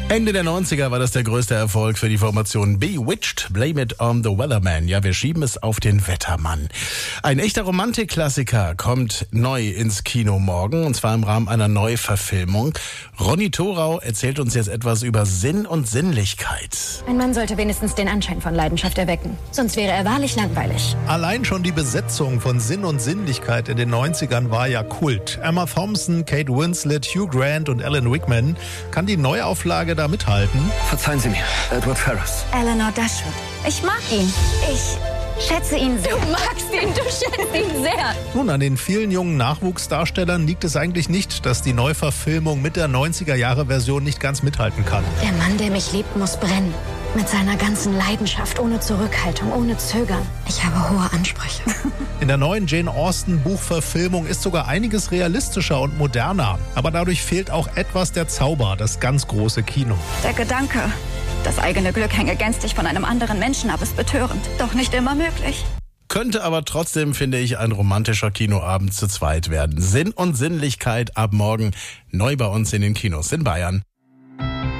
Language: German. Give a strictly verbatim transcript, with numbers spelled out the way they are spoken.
Ende der neunziger war das der größte Erfolg für die Formation Bewitched. Blame it on the Weatherman. Ja, wir schieben es auf den Wettermann. Ein echter Romantikklassiker kommt neu ins Kino morgen, und zwar im Rahmen einer Neuverfilmung. Ronny Thorau erzählt uns jetzt etwas über Sinn und Sinnlichkeit. Ein Mann sollte wenigstens den Anschein von Leidenschaft erwecken. Sonst wäre er wahrlich langweilig. Allein schon die Besetzung von Sinn und Sinnlichkeit in den neunzigern war ja Kult. Emma Thompson, Kate Winslet, Hugh Grant und Alan Rickman. Kann die Neuauflage da mithalten? Verzeihen Sie mir, Edward Ferrars. Eleanor Dashwood. Ich mag ihn. Ich schätze ihn sehr. Du magst ihn, du schätzt ihn sehr. Nun, an den vielen jungen Nachwuchsdarstellern liegt es eigentlich nicht, dass die Neuverfilmung mit der neunziger-Jahre-Version nicht ganz mithalten kann. Der Mann, der mich liebt, muss brennen. Mit seiner ganzen Leidenschaft, ohne Zurückhaltung, ohne Zögern. Ich habe hohe Ansprüche. In der neuen Jane Austen-Buchverfilmung ist sogar einiges realistischer und moderner. Aber dadurch fehlt auch etwas der Zauber, das ganz große Kino. Der Gedanke, das eigene Glück hänge gänzlich von einem anderen Menschen ab, ist betörend. Doch nicht immer möglich. Könnte aber trotzdem, finde ich, ein romantischer Kinoabend zu zweit werden. Sinn und Sinnlichkeit ab morgen neu bei uns in den Kinos in Bayern.